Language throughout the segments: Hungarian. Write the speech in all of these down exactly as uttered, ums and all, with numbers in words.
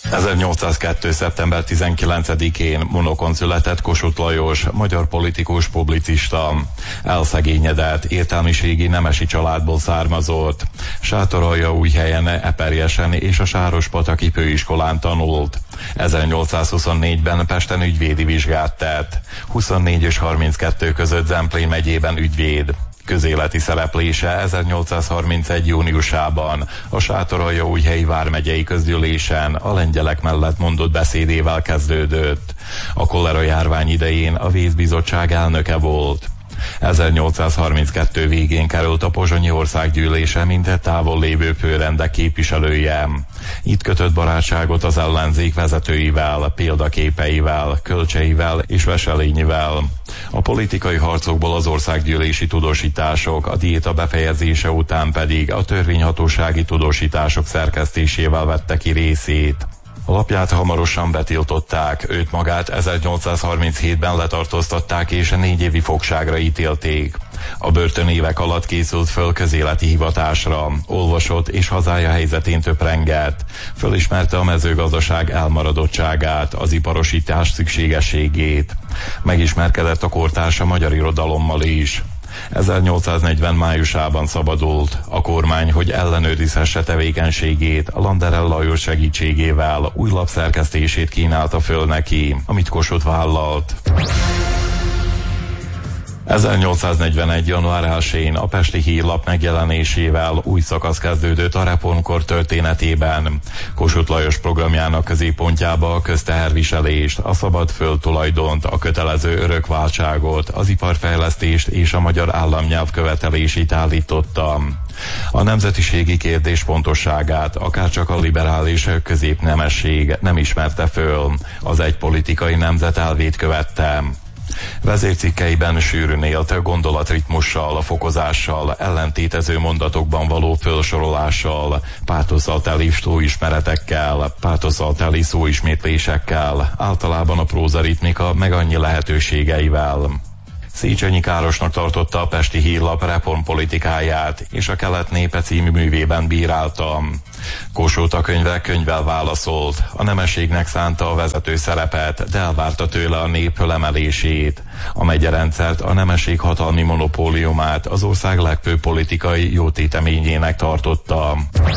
ezernyolcszázkettő. szeptember tizenkilencedikén Monokon született Kossuth Lajos, magyar politikus, publicista. Elszegényedett, értelmiségi nemesi családból származott. Sátoraljaújhelyen, Eperjesen és a Sárospataki főiskolán tanult. ezernyolcszázhuszonnégyben Pesten ügyvédi vizsgát tett. huszonnégy és harminckettő között Zemplén megyében ügyvéd. Közéleti szereplése ezernyolcszázharmincegy. júniusában a Sátoraljaújhelyi vármegyei közgyűlésen a lengyelek mellett mondott beszédével kezdődött. A kolera járvány idején a vészbizottság elnöke volt. ezernyolcszázharminckettő végén került a pozsonyi országgyűlése, mint egy távol lévő főrendek képviselője. Itt kötött barátságot az ellenzék vezetőivel, példaképeivel, Kölcseivel és Veselényivel. A politikai harcokból az országgyűlési tudósítások, a diéta befejezése után pedig a törvényhatósági tudósítások szerkesztésével vette ki részét. A lapját hamarosan betiltották, őt magát ezernyolcszázharminchétben letartóztatták és négy évi fogságra ítélték. A börtönévek alatt készült föl közéleti hivatásra, olvasott és hazája helyzetén töprengett. Fölismerte a mezőgazdaság elmaradottságát, az iparosítás szükségességét. Megismerkedett a kortársa magyar irodalommal is. ezernyolcszáznegyven. májusában szabadult. A kormány, hogy ellenőrizhesse tevékenységét, a Landerel Lajos segítségével új lapszerkesztését kínálta föl neki, amit Kossuth vállalt. ezernyolcszáznegyvenegy. január elsején a Pesti Hírlap megjelenésével új szakasz kezdődött a reformkor történetében. Kossuth Lajos programjának középpontjába a közteherviselést, a szabad földtulajdont, a kötelező örökváltságot, az iparfejlesztést és a magyar államnyelv követelését állította. A nemzetiségi kérdés fontosságát akárcsak a liberális középnemesség nem ismerte föl, az egy politikai nemzet elvét követte. Vezércikkeiben sűrűn élt gondolatritmussal, fokozással, ellentétező mondatokban való felsorolással, pátosszal teli szóismeretekkel, pátosszal teli szóismétlésekkel, általában a prózaritmika meg annyi lehetőségeivel. Széchenyi Károsnak tartotta a Pesti Hírlap reformpolitikáját, és a Kelet népe című művében bírálta. Kossuth a könyvre könyvvel válaszolt, a nemességnek szánta a vezető szerepet, de elvárta tőle a nép fölemelését. A megyerendszert, a nemesség hatalmi monopóliumát az ország legfőbb politikai jótéteményének tartotta.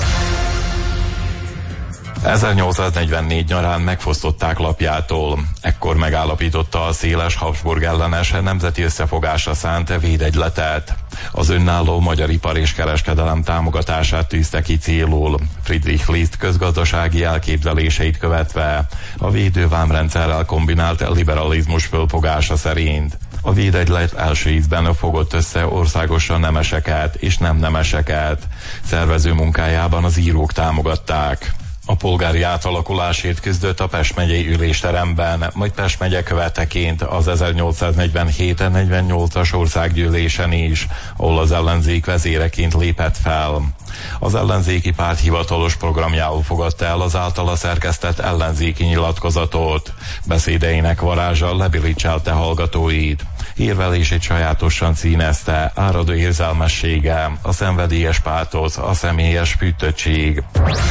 ezernyolcszáznegyvennégy nyarán megfosztották lapjától. Ekkor megállapította a széles Habsburg ellenes nemzeti összefogásra szánt védegyletet. Az önálló magyar ipar és kereskedelem támogatását tűzte ki célul. Friedrich List közgazdasági elképzeléseit követve, a védővámrendszerrel kombinált liberalizmus fölfogása szerint. A védegylet első ízben fogott össze országosan nemeseket és nem nemeseket. Szervező munkájában az írók támogatták. A polgári átalakulásért küzdött a Pest megyei ülésteremben, majd Pest megye követeként az ezernyolcszáznegyvenhét negyvennyolcas országgyűlésen is, ahol az ellenzék vezéreként lépett fel. Az ellenzéki párt hivatalos programjául fogadta el az általa szerkesztett ellenzéki nyilatkozatot. Beszédeinek varázsa lebilicselte hallgatóit. Hírvelését sajátosan színezte, áradó érzelmessége, a szenvedélyes pátosz, a személyes fűtöttség.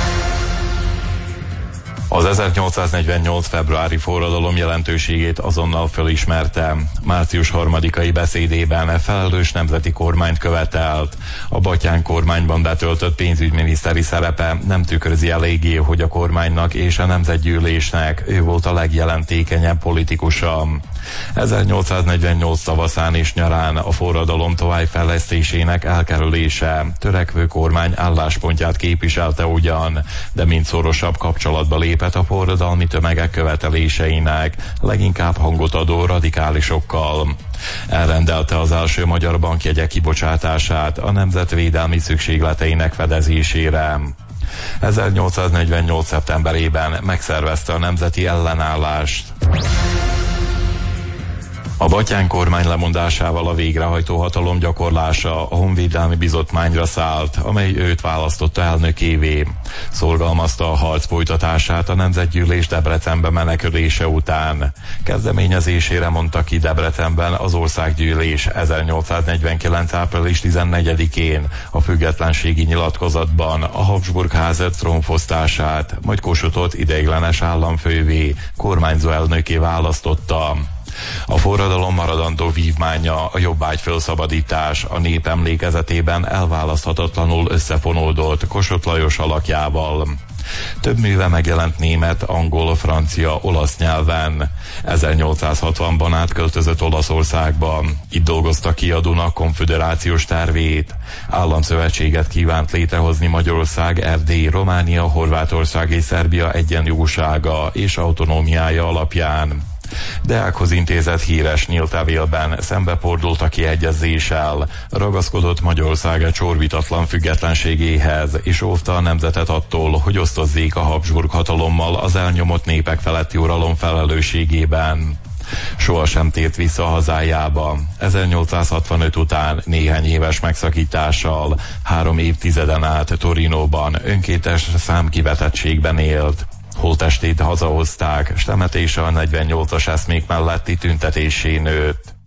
Az ezernyolcszáznegyvennyolc. februári forradalom jelentőségét azonnal fölismerte. március harmadikai beszédében felelős nemzeti kormányt követelt. A Batthyány kormányban betöltött pénzügyminiszteri szerepe nem tükrözi eléggé, hogy a kormánynak és a nemzetgyűlésnek ő volt a legjelentékenyebb politikusa. ezernyolcszáznegyvennyolc tavaszán és nyarán a forradalom továbbfejlesztésének elkerülése törekvő kormány álláspontját képviselte ugyan, de mind szorosabb kapcsolatba lépett a forradalmi tömegek követeléseinek, leginkább hangot adó radikálisokkal. Elrendelte az első magyar bankjegyek kibocsátását a nemzetvédelmi szükségleteinek fedezésére. ezernyolcszáznegyvennyolc. szeptemberében megszervezte a nemzeti ellenállást. A Batthyány kormány lemondásával a végrehajtó hatalom gyakorlása a Honvédelmi Bizottmányra szállt, amely őt választotta elnökévé. Szorgalmazta a harc folytatását a Nemzetgyűlés Debrecenbe menekülése után. Kezdeményezésére mondta ki Debrecenben az Országgyűlés ezernyolcszáznegyvenkilenc április tizennegyedikén a függetlenségi nyilatkozatban a Habsburg ház trónfosztását, majd Kossuthot ideiglenes államfővé, kormányzó elnöké választotta. A forradalom maradandó vívmánya, a jobbágy felszabadítás a nép emlékezetében elválaszthatatlanul összefonódott Kossuth Lajos alakjával. Több műve megjelent német, angol, francia, olasz nyelven. ezernyolcszázhatvanban átköltözött Olaszországba. Itt dolgozta ki a Duna konföderációs tervét. Államszövetséget kívánt létrehozni Magyarország, Erdély, Románia, Horvátország és Szerbia egyenjogúsága és autonómiája alapján. Deákhoz intézett híres nyílt levélben szembefordult a kiegyezéssel, ragaszkodott Magyarország csorvitatlan függetlenségéhez, és óvta a nemzetet attól, hogy osztozzék a Habsburg hatalommal az elnyomott népek feletti uralom felelősségében. Sohasem tért vissza hazájába. ezernyolcszázhatvanöt után néhány éves megszakítással három évtizeden át Torinóban önkéntes számkivetettségben élt. Holttestét hazahozták, s temetése a negyvennyolcas eszmék melletti tüntetésén nőtt.